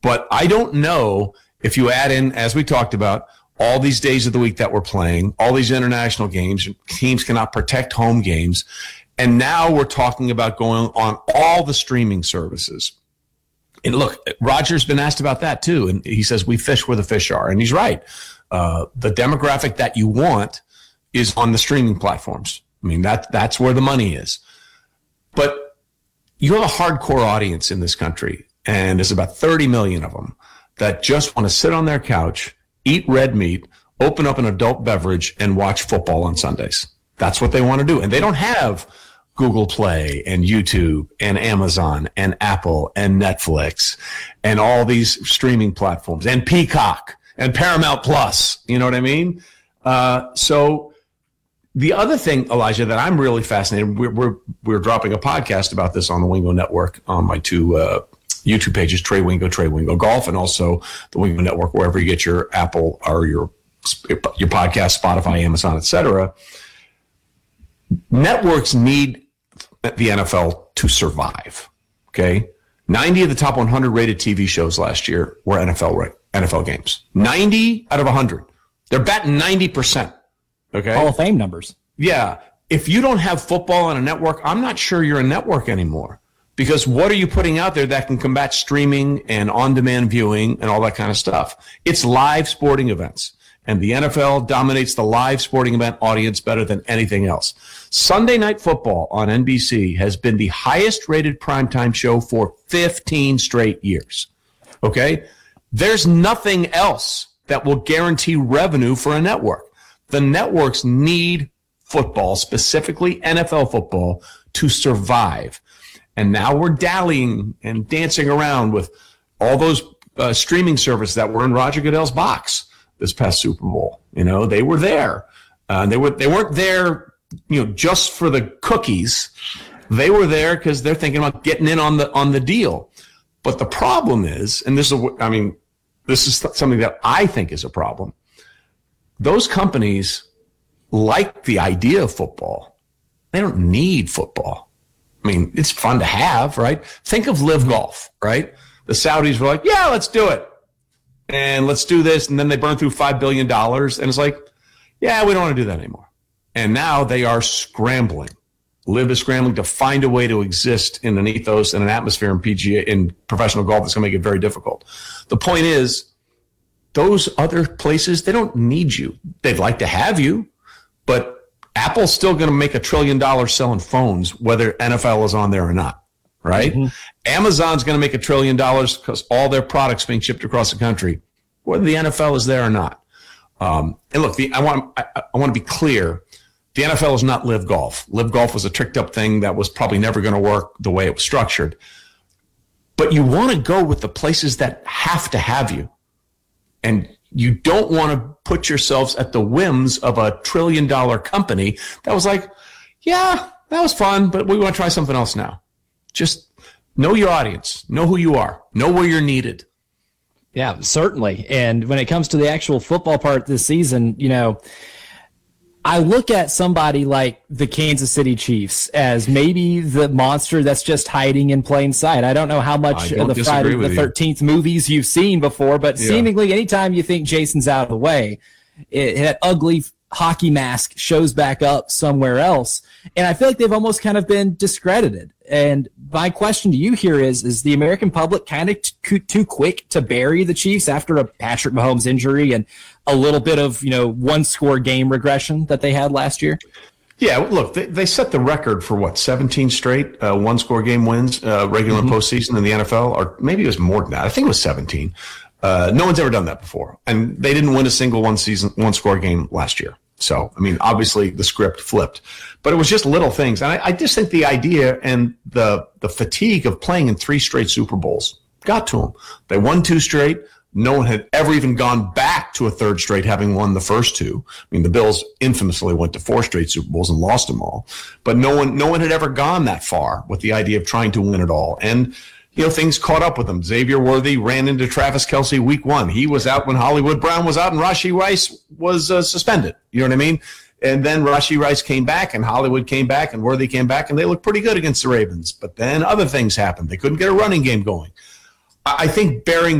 But I don't know if you add in, as we talked about, all these days of the week that we're playing, all these international games, teams cannot protect home games. And now we're talking about going on all the streaming services. And look, Roger's been asked about that too. And he says, we fish where the fish are. And he's right. The demographic that you want is on the streaming platforms. I mean, that's where the money is. But you have a hardcore audience in this country, and there's about 30 million of them that just want to sit on their couch, eat red meat, open up an adult beverage, and watch football on Sundays. That's what they want to do. And they don't have Google Play and YouTube and Amazon and Apple and Netflix and all these streaming platforms and Peacock and Paramount Plus. You know what I mean? So the other thing, Elijah, that I'm really fascinated, we're dropping a podcast about this on the Wingo Network on my two YouTube pages, Trey Wingo Golf, and also the Wingo Network, wherever you get your Apple or your podcast, Spotify, Amazon, etc. Networks need the NFL to survive. Okay, 90 of the top 100 rated TV shows last year were NFL games. 90 out of 100. They're batting 90%. Okay. Hall of Fame numbers. Yeah. If you don't have football on a network, I'm not sure you're a network anymore, because what are you putting out there that can combat streaming and on-demand viewing and all that kind of stuff? It's live sporting events, and the NFL dominates the live sporting event audience better than anything else. Sunday Night Football on NBC has been the highest rated primetime show for 15 straight years. Okay. There's nothing else that will guarantee revenue for a network. The networks need football, specifically NFL football, to survive. And now we're dallying and dancing around with all those streaming services that were in Roger Goodell's box this past Super Bowl. You know, they were there. They weren't there, just for the cookies. They were there because they're thinking about getting in on the deal. But the problem is, and this is something that I think is a problem. Those companies like the idea of football. They don't need football. I mean, it's fun to have, right? Think of Live Golf, right? The Saudis were like, yeah, let's do it. And let's do this. And then they burned through $5 billion. And it's like, yeah, we don't want to do that anymore. And now they are scrambling. Live is scrambling to find a way to exist in an ethos and an atmosphere in PGA, in professional golf that's going to make it very difficult. The point is, those other places, they don't need you. They'd like to have you, but Apple's still going to make $1 trillion selling phones, whether NFL is on there or not, right? Mm-hmm. Amazon's going to make $1 trillion because all their products being shipped across the country, whether the NFL is there or not. And look, I want to be clear. The NFL is not Live Golf. Live Golf was a tricked up thing that was probably never going to work the way it was structured. But you want to go with the places that have to have you. And you don't want to put yourselves at the whims of a $1 trillion company that was like, yeah, that was fun, but we want to try something else now. Just know your audience, know who you are, know where you're needed. Yeah, certainly. And when it comes to the actual football part this season, I look at somebody like the Kansas City Chiefs as maybe the monster that's just hiding in plain sight. I don't know how much of the Friday the 13th movies you've seen before, but seemingly anytime you think Jason's out of the way, that ugly hockey mask shows back up somewhere else. And I feel like they've almost kind of been discredited. And my question to you here is the American public kind of too quick to bury the Chiefs after a Patrick Mahomes injury and a little bit of, one-score game regression that they had last year? Yeah, look, they set the record for 17 straight one-score game wins, regular and postseason in the NFL, or maybe it was more than that. I think it was 17. No one's ever done that before. And they didn't win a single one-score game last year. So, obviously the script flipped. But it was just little things. And I just think the idea and the fatigue of playing in 3 straight Super Bowls got to them. They won 2 straight. No one had ever even gone back to a 3rd straight, having won the first 2. The Bills infamously went to 4 straight Super Bowls and lost them all. But no one had ever gone that far with the idea of trying to win it all. And things caught up with them. Xavier Worthy ran into Travis Kelce week 1. He was out when Hollywood Brown was out and Rashee Rice was suspended. You know what I mean? And then Rashee Rice came back and Hollywood came back and Worthy came back and they looked pretty good against the Ravens. But then other things happened. They couldn't get a running game going. I think burying